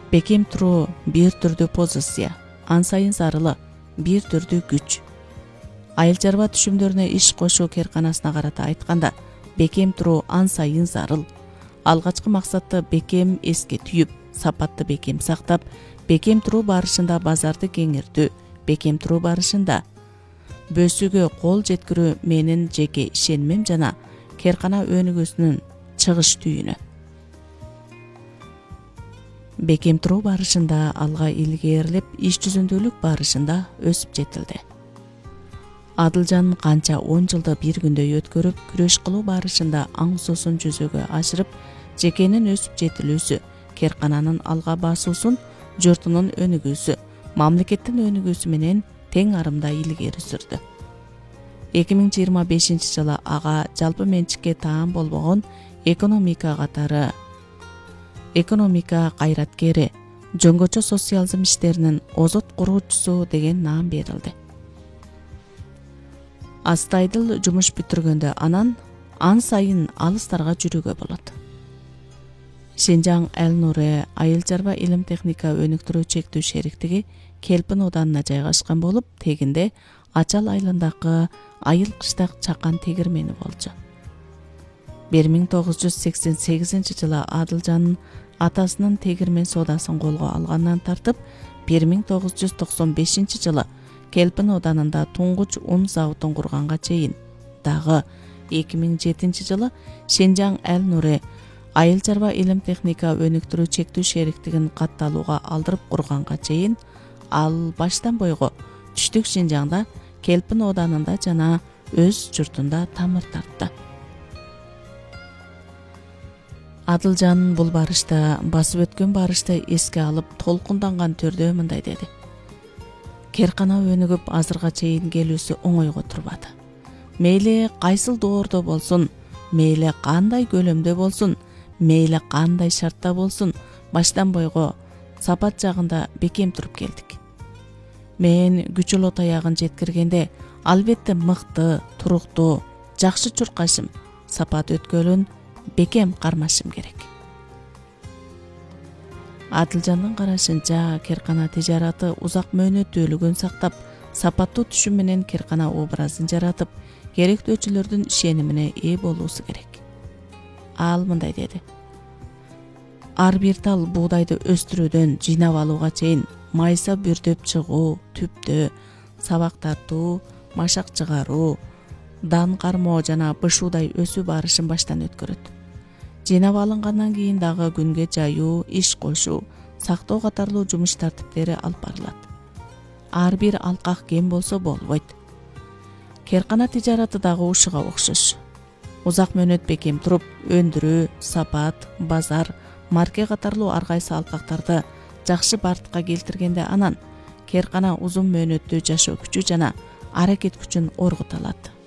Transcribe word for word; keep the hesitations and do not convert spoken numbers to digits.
Бекем туруу бир түрдүү позиция, ан сайын зарылы, бир түрдүү күч. Айыл чарба түшүмдөрүнө иш кошуу керканасына карата айтканда, бекем туруу ан сайын зарыл. Алгачкы максатты бекем эске түйүп, сапатты бекем сактап, бекем туруу барышында базарды кеңиртүү, бекем туруу барышында бөсүүгө кол жеткирүү менин жеке ишенимим жана керкана өнүгүүсүнүн чыгыш түйүнү. Бекем туруу барышында алга илгерилип, иш жүзүндүүлүк барышында өсүп жетилди. Адылжан канча он жылды бир күндөй өткөрүп, күрөш кылуу барышында аңсоосун жүзөгө ашырып, жекенин өсүп жетилүүсү, керкананын алга басуусун, журтунун өнүгүүсү, мамлекеттин өнүгүүсү менен тең арымда илгери сүрдү. эки миң жыйырма бешинчи жылы ага жалпы менчикке таан болбогон экономика катары экономика кайраткери, жөнгөчө социализм иштеринин озот куруучусу деген наам берилди. Астайдыл жумуш бүтүргөндө анан ан сайын алыстарга жүрүүгө болот. Шинжаң Эл-Нуре айыл чарба илим техника өнүктүрүү чектүү шериктиги Келпин оданына жайгашкан болуп, тегинде Ачал айылындагы айыл кыштак чакан тегирмени болчу. бир миң тогуз жүз сексен сегизинчи жылы Адылжан атасынын тегирмен соодасын колго алгандан тартып, бир миң тогуз жүз токсон бешинчи жылы Келпин оданында туңгуч ун заводун курганга чейин, дагы эки миң жетинчи жылы Шинжаң Эл-Нуре айыл чарба илим техника өнүктүрүү чектүү шериктигин катталууга алдырып курганга чейин, ал баштан бойго түштүк Шинжаңда, Келпин оданында жана өз журтунда тамыр тартты. Адылжан бул барышта, басып өткөн барышты эске алып, толкунданган түрдө мындай деди: керкана өнүгүп азырга чейин келүүсү оңойго турбады. Мейли кайсыл доордо болсун, мейли кандай көлөмдө болсун, мейли кандай шартта болсун, баштан бойго сапат жагында бекем туруп келдик. Мен күчөлө таягын жеткиргенде, албетте мыкты, туруктуу, жакшы чуркашым, сапат өткөлүн бекем кармашым керек. Адылжандын карашынча, керкана тижараты узак мөөнөттүүлүгүн сактап, сапаттуу түшүм менен керкана образын жаратып, керектөөчүлөрдүн ишенимине ээ болуусу керек. Ал мындай деди: ар бир тал буудайды өстүрүүдөн жыйнап алууга чейин майса бүрдөп чыгуу, түптөө, сабак тартуу, машак чыгаруу, дан кармоо жана бышуудай өсүү барышын баштан өткөрөт. Жыйнап алынгандан кийин дагы күнгө жаюу, иш кошуу, сактоо катарлуу жумуш тартиптери алып барылат. Ар бир алкак кем болсо болбойт. Керкана тижараты дагы ушуга окшош. Узак мөөнөт бекем туруп, өндүрүү, сапат, базар, марке катарлуу ар кайсы алкактарды жакшы бартка келтиргенде анан керкана узун мөөнөттүү жашоо күчү жана аракет күчүн оргута алат.